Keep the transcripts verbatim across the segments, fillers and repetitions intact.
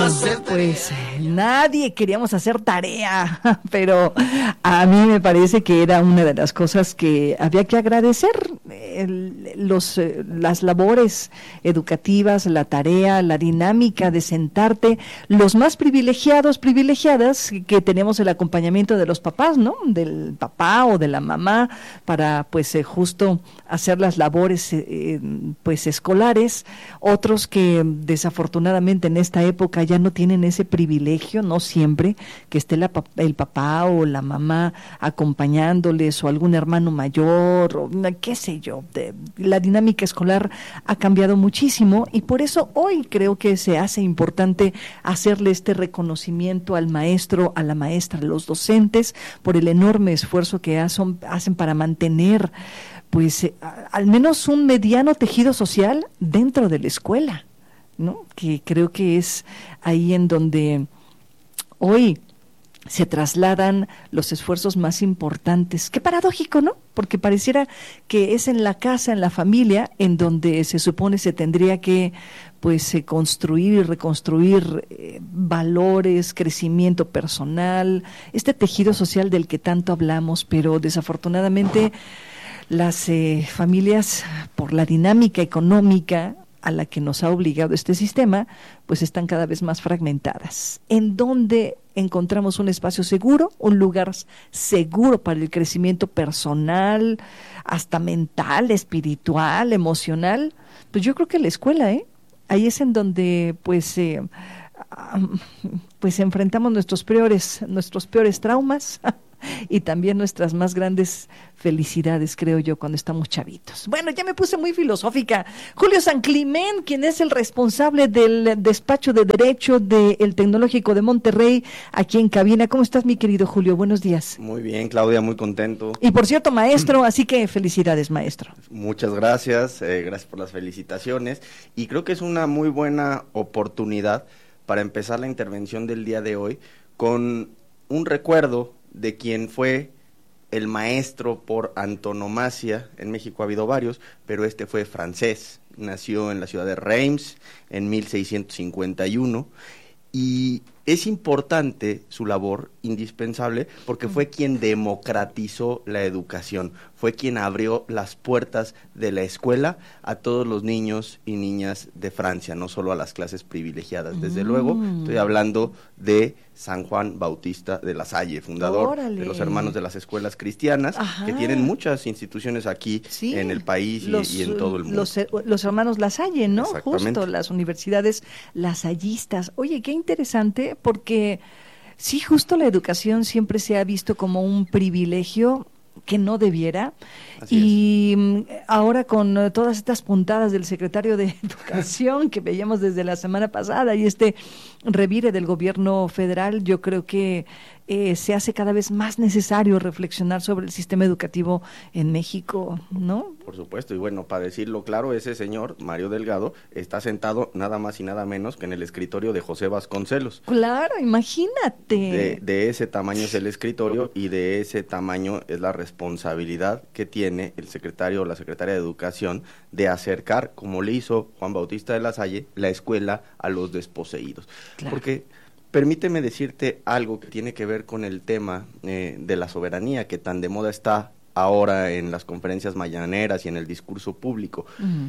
Pues nadie queríamos hacer tarea, pero a mí me parece que era una de las cosas que había que agradecer, el, los, eh, las labores educativas, la tarea, la dinámica de sentarte, los más privilegiados, privilegiadas, que tenemos el acompañamiento de los papás, ¿no? Del papá o de la mamá, para pues eh, justo hacer las labores eh, pues escolares, otros que desafortunadamente en esta época ya no tienen ese privilegio, no siempre, que esté la, el papá o la mamá acompañándoles o algún hermano mayor o qué sé yo. De, la dinámica escolar ha cambiado muchísimo y por eso hoy creo que se hace importante hacerle este reconocimiento al maestro, a la maestra, a los docentes por el enorme esfuerzo que hacen, hacen para mantener pues eh, al menos un mediano tejido social dentro de la escuela, ¿no? Que creo que es ahí en donde hoy se trasladan los esfuerzos más importantes. Qué paradójico, ¿no? Porque pareciera que es en la casa, en la familia, en donde se supone se tendría que pues eh, construir y reconstruir eh, valores, crecimiento personal, este tejido social del que tanto hablamos, pero desafortunadamente las eh, familias, por la dinámica económica a la que nos ha obligado este sistema, pues están cada vez más fragmentadas. ¿En dónde encontramos un espacio seguro, un lugar seguro para el crecimiento personal, hasta mental, espiritual, emocional? Pues yo creo que la escuela, ¿eh? Ahí es en donde pues eh, pues enfrentamos nuestros peores, nuestros peores traumas y también nuestras más grandes felicidades, creo yo, cuando estamos chavitos. Bueno, ya me puse muy filosófica. Julio San Climén, quien es el responsable del despacho de Derecho del Tecnológico de Monterrey, aquí en cabina. ¿Cómo estás, mi querido Julio? Buenos días. Muy bien, Claudia, muy contento. Y por cierto, maestro, así que felicidades, maestro. Muchas gracias, eh, gracias por las felicitaciones. Y creo que es una muy buena oportunidad para empezar la intervención del día de hoy con un recuerdo de quien fue el maestro por antonomasia. En México ha habido varios, pero este fue francés, nació en la ciudad de Reims en mil seiscientos cincuenta y uno, y es importante su labor, indispensable, porque fue quien democratizó la educación, fue quien abrió las puertas de la escuela a todos los niños y niñas de Francia, no solo a las clases privilegiadas. Desde mm. luego, estoy hablando de San Juan Bautista de La Salle, fundador Órale. de los Hermanos de las Escuelas Cristianas, Ajá. que tienen muchas instituciones aquí sí, en el país y, los, y en todo el mundo. Los, los hermanos La Salle, ¿no? Justo, las universidades lasallistas. Oye, qué interesante, porque sí, justo la educación siempre se ha visto como un privilegio que no debiera. Así y es. Ahora con todas estas puntadas del secretario de Educación que veíamos desde la semana pasada y este revire del gobierno federal, yo creo que eh, se hace cada vez más necesario reflexionar sobre el sistema educativo en México, ¿no? Por supuesto, y bueno, para decirlo claro, ese señor, Mario Delgado, está sentado nada más y nada menos que en el escritorio de José Vasconcelos. Claro, imagínate. De, de ese tamaño es el escritorio y de ese tamaño es la responsabilidad que tiene el secretario o la secretaria de Educación de acercar, como le hizo Juan Bautista de La Salle, la escuela a los desposeídos. Claro. Porque permíteme decirte algo que tiene que ver con el tema eh, de la soberanía, que tan de moda está ahora en las conferencias mañaneras y en el discurso público. Uh-huh.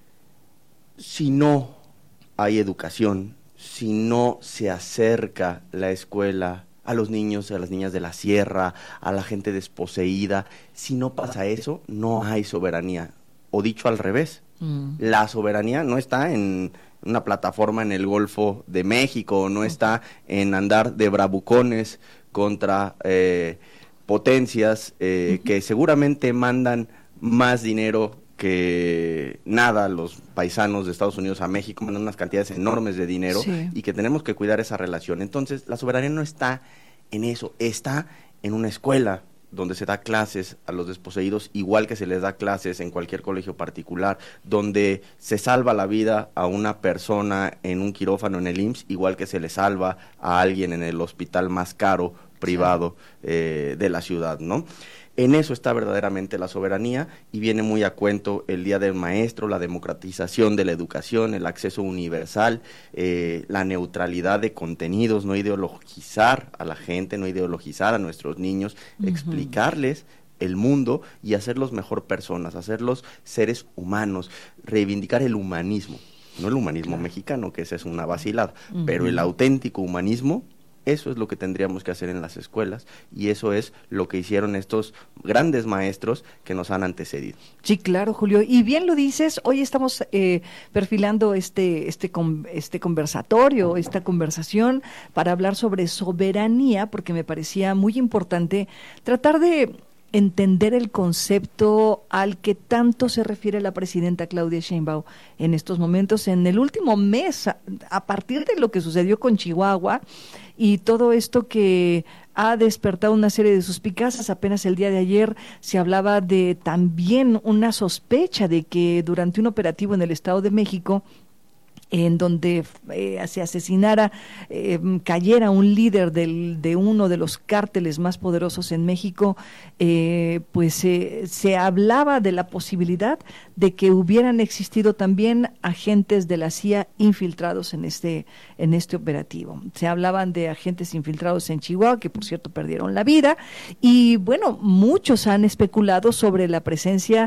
Si no hay educación, si no se acerca la escuela a los niños, a las niñas de la sierra, a la gente desposeída, si no pasa eso, no hay soberanía. O dicho al revés, uh-huh. la soberanía no está en una plataforma en el Golfo de México, no está en andar de bravucones contra eh, potencias eh, uh-huh. que seguramente mandan más dinero que nada los paisanos de Estados Unidos a México, mandan unas cantidades enormes de dinero sí. y que tenemos que cuidar esa relación. Entonces, la soberanía no está en eso, está en una escuela donde se da clases a los desposeídos, igual que se les da clases en cualquier colegio particular, donde se salva la vida a una persona en un quirófano en el I M S S, igual que se le salva a alguien en el hospital más caro, privado, sí. eh, de la ciudad, ¿no? En eso está verdaderamente la soberanía, y viene muy a cuento el Día del Maestro, la democratización de la educación, el acceso universal, eh, la neutralidad de contenidos, no ideologizar a la gente, no ideologizar a nuestros niños, uh-huh. explicarles el mundo y hacerlos mejor personas, hacerlos seres humanos, reivindicar el humanismo, no el humanismo claro. mexicano, que esa es una vacilada, uh-huh. pero el auténtico humanismo. Eso es lo que tendríamos que hacer en las escuelas, y eso es lo que hicieron estos grandes maestros que nos han antecedido. Sí, claro, Julio, y bien lo dices. Hoy estamos eh, perfilando este este con, este conversatorio, esta conversación para hablar sobre soberanía, porque me parecía muy importante tratar de entender el concepto al que tanto se refiere la presidenta Claudia Sheinbaum en estos momentos, en el último mes, a, a partir de lo que sucedió con Chihuahua y todo esto que ha despertado una serie de suspicacias. Apenas el día de ayer se hablaba de también una sospecha de que durante un operativo en el Estado de México, en donde eh, se asesinara, eh, cayera un líder del, de uno de los cárteles más poderosos en México, eh, pues eh, se hablaba de la posibilidad de que hubieran existido también agentes de la C I A infiltrados en este, en este operativo. Se hablaban de agentes infiltrados en Chihuahua, que por cierto perdieron la vida, y bueno, muchos han especulado sobre la presencia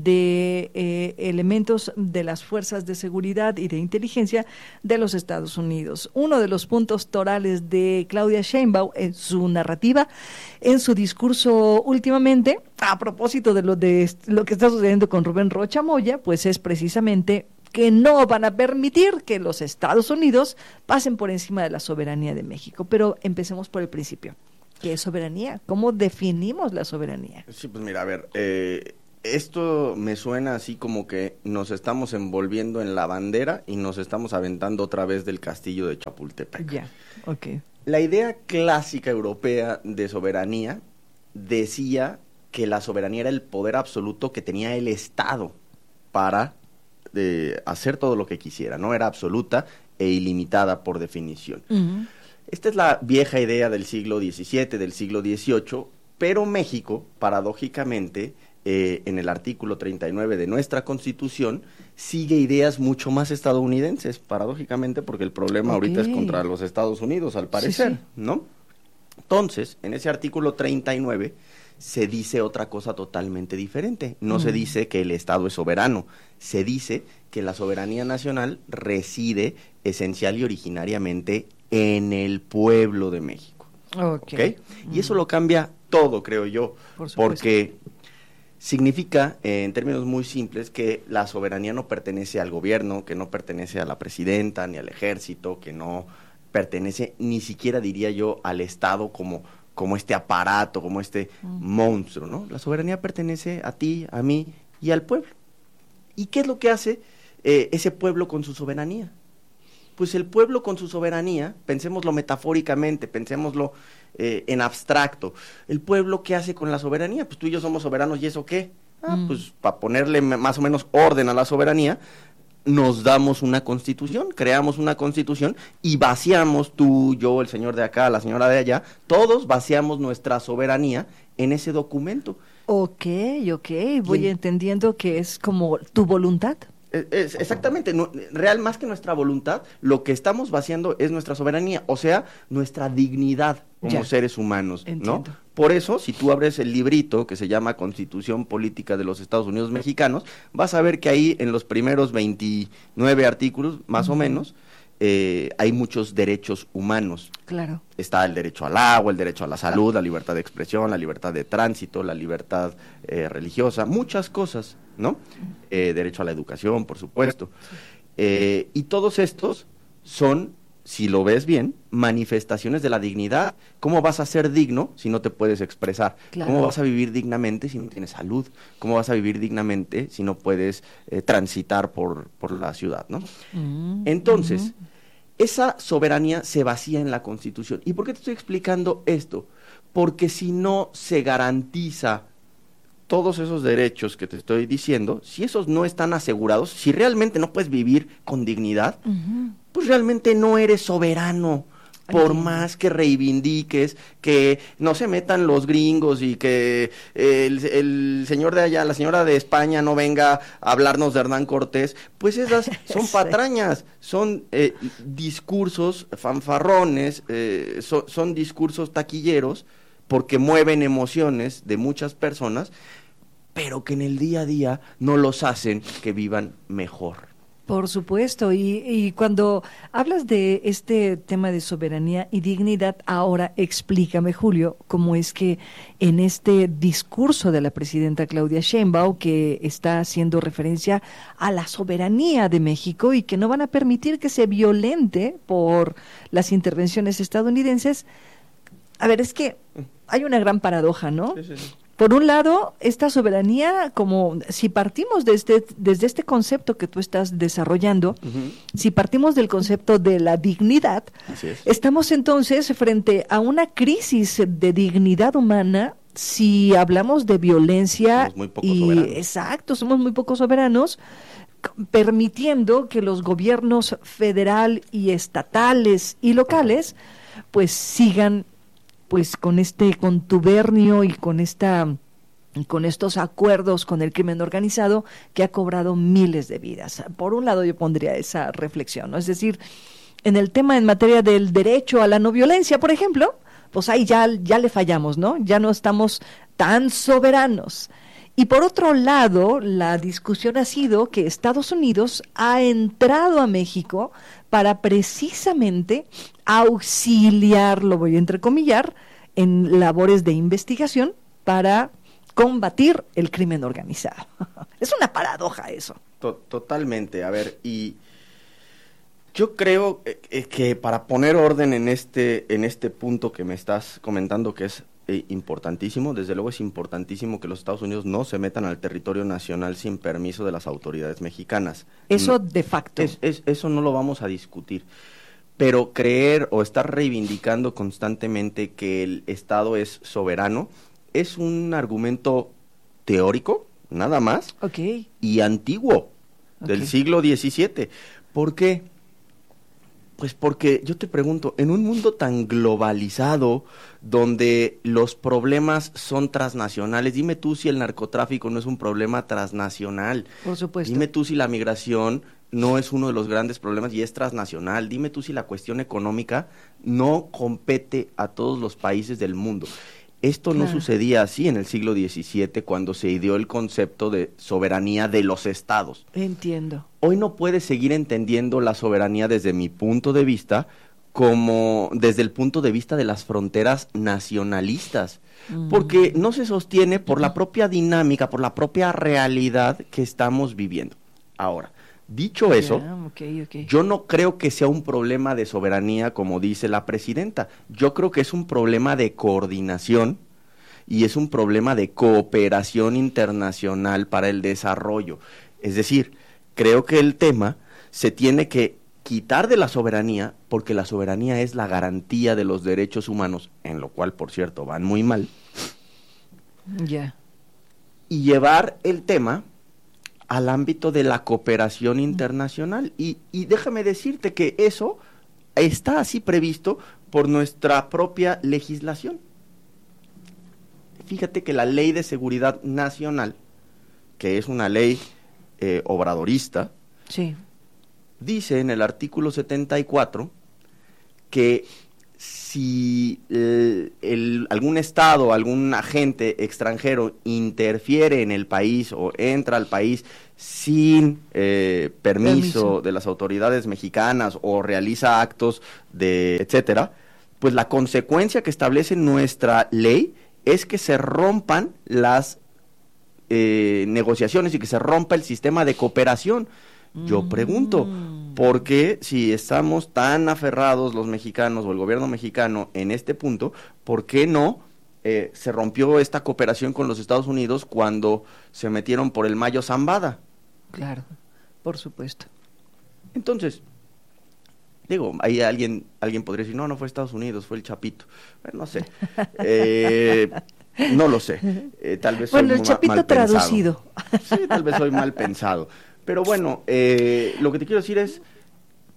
de eh, elementos de las fuerzas de seguridad y de inteligencia de los Estados Unidos. Uno de los puntos torales de Claudia Sheinbaum en su narrativa, en su discurso últimamente, a propósito de lo de lo que está sucediendo con Rubén Rocha Moya, pues es precisamente que no van a permitir que los Estados Unidos pasen por encima de la soberanía de México. Pero empecemos por el principio. ¿Qué es soberanía? ¿Cómo definimos la soberanía? Sí, pues mira, a ver, eh... esto me suena así como que nos estamos envolviendo en la bandera y nos estamos aventando otra vez del castillo de Chapultepec. Ya, yeah, ok. La idea clásica europea de soberanía decía que la soberanía era el poder absoluto que tenía el Estado para eh, hacer todo lo que quisiera, ¿no? Era absoluta e ilimitada por definición. Uh-huh. Esta es la vieja idea del siglo diecisiete, del siglo dieciocho, pero México, paradójicamente, Eh, en el artículo treinta y nueve de nuestra Constitución, sigue ideas mucho más estadounidenses, paradójicamente, porque el problema okay. ahorita es contra los Estados Unidos, al parecer, sí, sí. ¿no? Entonces, en ese artículo treinta y nueve se dice otra cosa totalmente diferente. No mm. se dice que el Estado es soberano, se dice que la soberanía nacional reside esencial y originariamente en el pueblo de México. Ok. ¿Okay? Mm. Y eso lo cambia todo, creo yo, Por porque significa, eh, en términos muy simples, que la soberanía no pertenece al gobierno, que no pertenece a la presidenta, ni al ejército, que no pertenece ni siquiera, diría yo, al Estado como, como este aparato, como este mm. monstruo, ¿no? La soberanía pertenece a ti, a mí y al pueblo. ¿Y qué es lo que hace eh, ese pueblo con su soberanía? Pues el pueblo con su soberanía, pensémoslo metafóricamente, pensémoslo eh, en abstracto. ¿El pueblo qué hace con la soberanía? Pues tú y yo somos soberanos, ¿y eso qué? Ah, mm. pues para ponerle más o menos orden a la soberanía, nos damos una constitución, creamos una constitución y vaciamos, tú, yo, el señor de acá, la señora de allá, todos vaciamos nuestra soberanía en ese documento. Ok, ok, voy en... entendiendo que es como tu voluntad. Es, exactamente, no, real más que nuestra voluntad, lo que estamos vaciando es nuestra soberanía, o sea, nuestra dignidad como ya. seres humanos, Entiendo. ¿no? Por eso, si tú abres el librito que se llama Constitución Política de los Estados Unidos Mexicanos, vas a ver que ahí en los primeros veintinueve artículos, más uh-huh. o menos, eh, hay muchos derechos humanos. Claro. Está el derecho al agua, el derecho a la salud, la libertad de expresión, la libertad de tránsito, la libertad eh, religiosa, muchas cosas, ¿no? Eh, derecho a la educación, por supuesto. Eh, y todos estos son, si lo ves bien, manifestaciones de la dignidad. ¿Cómo vas a ser digno si no te puedes expresar? Claro. ¿Cómo vas a vivir dignamente si no tienes salud? ¿Cómo vas a vivir dignamente si no puedes eh, transitar por, por la ciudad, ¿no? Mm, Entonces, mm. esa soberanía se vacía en la Constitución. ¿Y por qué te estoy explicando esto? Porque si no se garantiza todos esos derechos que te estoy diciendo, si esos no están asegurados, si realmente no puedes vivir con dignidad, uh-huh. pues realmente no eres soberano, por más que reivindiques que no se metan los gringos y que el, el señor de allá, la señora de España no venga a hablarnos de Hernán Cortés, pues esas son Sí. patrañas, son eh, discursos fanfarrones, eh, so, son discursos taquilleros, porque mueven emociones de muchas personas, pero que en el día a día no los hacen que vivan mejor. Por supuesto, y, y cuando hablas de este tema de soberanía y dignidad, ahora explícame, Julio, cómo es que en este discurso de la presidenta Claudia Sheinbaum, que está haciendo referencia a la soberanía de México y que no van a permitir que se violente por las intervenciones estadounidenses, a ver, es que hay una gran paradoja, ¿no? Sí, sí, sí. Por un lado, esta soberanía, como si partimos desde, desde este concepto que tú estás desarrollando, Uh-huh. si partimos del concepto de la dignidad, Así es. estamos entonces frente a una crisis de dignidad humana si hablamos de violencia. Somos muy poco y soberanos. exacto, somos muy poco soberanos, c- permitiendo que los gobiernos federal y estatales y locales pues sigan pues con este contubernio y con esta con estos acuerdos con el crimen organizado que ha cobrado miles de vidas. Por un lado yo pondría esa reflexión, ¿no? Es decir, en el tema en materia del derecho a la no violencia, por ejemplo, pues ahí ya, ya le fallamos, ¿no? Ya no estamos tan soberanos. Y por otro lado, la discusión ha sido que Estados Unidos ha entrado a México para precisamente auxiliar, lo voy a entrecomillar, en labores de investigación para combatir el crimen organizado. Es una paradoja eso. To- totalmente, a ver, y yo creo eh, eh, que para poner orden en este, en este punto que me estás comentando, que es eh, importantísimo, desde luego es importantísimo que los Estados Unidos no se metan al territorio nacional sin permiso de las autoridades mexicanas. Eso No, de facto. es, es- eso no lo vamos a discutir. Pero creer o estar reivindicando constantemente que el Estado es soberano es un argumento teórico, nada más, Ok. y antiguo, del Ok. siglo diecisiete. ¿Por qué? Pues porque yo te pregunto, en un mundo tan globalizado, donde los problemas son transnacionales, dime tú si el narcotráfico no es un problema transnacional. Por supuesto. Dime tú si la migración no es uno de los grandes problemas y es transnacional. Dime tú si la cuestión económica no compete a todos los países del mundo. Esto no Claro. sucedía así en el siglo diecisiete, cuando se ideó el concepto de soberanía de los estados. Entiendo. Hoy no puedes seguir entendiendo la soberanía desde mi punto de vista como desde el punto de vista de las fronteras nacionalistas, porque no se sostiene por la propia dinámica, por la propia realidad que estamos viviendo. Ahora, dicho eso, Ya, ok, ok. yo no creo que sea un problema de soberanía como dice la presidenta. Yo creo que es un problema de coordinación y es un problema de cooperación internacional para el desarrollo. Es decir, creo que el tema se tiene que quitar de la soberanía, porque la soberanía es la garantía de los derechos humanos, en lo cual, por cierto, van muy mal, Ya. y llevar el tema al ámbito de la cooperación internacional. Y, y déjame decirte que eso está así previsto por nuestra propia legislación. Fíjate que la Ley de Seguridad Nacional, que es una ley eh, obradorista, Sí. dice en el artículo setenta y cuatro que si el, el, algún estado, algún agente extranjero interfiere en el país o entra al país sin eh, permiso, Permiso. de las autoridades mexicanas o realiza actos de etcétera, pues la consecuencia que establece nuestra ley es que se rompan las eh, negociaciones y que se rompa el sistema de cooperación. Yo pregunto, ¿por qué si estamos tan aferrados los mexicanos o el gobierno mexicano en este punto, por qué no eh, se rompió esta cooperación con los Estados Unidos cuando se metieron por el Mayo Zambada? Claro, por supuesto. Entonces, digo, ahí alguien alguien podría decir, no, no fue Estados Unidos, fue el Chapito. Bueno, no sé. Eh, no lo sé. Eh, tal vez soy Bueno, el ma- Chapito mal pensado. traducido. Sí, tal vez soy mal pensado. Pero bueno, eh, lo que te quiero decir es,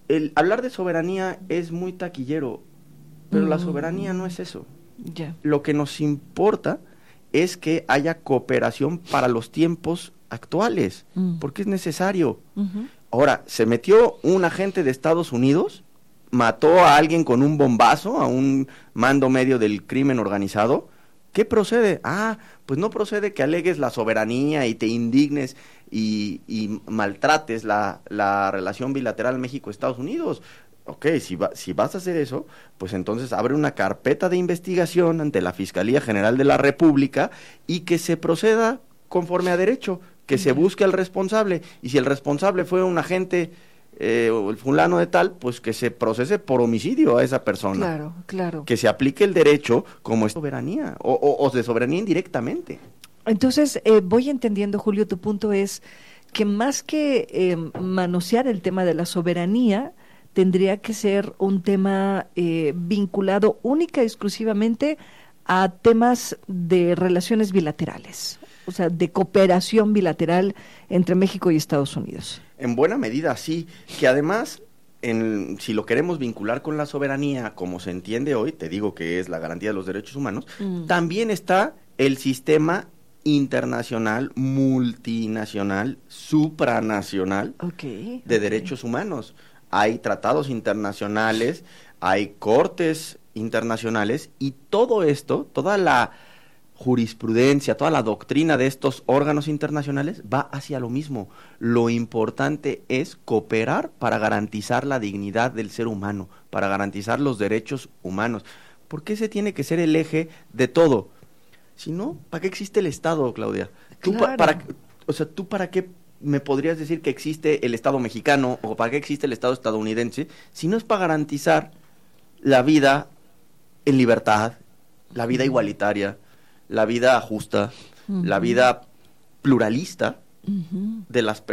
el hablar de soberanía es muy taquillero, pero mm. la soberanía no es eso. Yeah. Lo que nos importa es que haya cooperación para los tiempos actuales, mm. porque es necesario. Uh-huh. Ahora, se metió un agente de Estados Unidos, mató a alguien con un bombazo, a un mando medio del crimen organizado. ¿Qué procede? Ah, pues no procede que alegues la soberanía y te indignes y, y maltrates la, la relación bilateral México-Estados Unidos. Ok, si, va, si vas a hacer eso, pues entonces abre una carpeta de investigación ante la Fiscalía General de la República y que se proceda conforme a derecho, que se busque al responsable. Y si el responsable fue un agente... Eh, o el fulano de tal, pues que se procese por homicidio a esa persona. Claro, claro. Que se aplique el derecho como es soberanía, o, o, o de soberanía indirectamente. Entonces, eh, voy entendiendo, Julio, tu punto es que más que eh, manosear el tema de la soberanía, tendría que ser un tema eh, vinculado única y exclusivamente a temas de relaciones bilaterales, o sea, de cooperación bilateral entre México y Estados Unidos. En buena medida, sí, que además, en, si lo queremos vincular con la soberanía, como se entiende hoy, te digo que es la garantía de los derechos humanos, mm. también está el sistema internacional, multinacional, supranacional okay, de okay. derechos humanos. Hay tratados internacionales, hay cortes internacionales, y todo esto, toda la jurisprudencia, toda la doctrina de estos órganos internacionales va hacia lo mismo. Lo importante es cooperar para garantizar la dignidad del ser humano, para garantizar los derechos humanos. ¿Por qué ese tiene que ser el eje de todo? Si no, ¿para qué existe el Estado, Claudia? ¿Tú claro. pa- para, o sea, ¿tú para qué me podrías decir que existe el Estado mexicano o para qué existe el Estado estadounidense si no es para garantizar la vida en libertad, la vida igualitaria, la vida justa, uh-huh. la vida pluralista uh-huh. de las personas?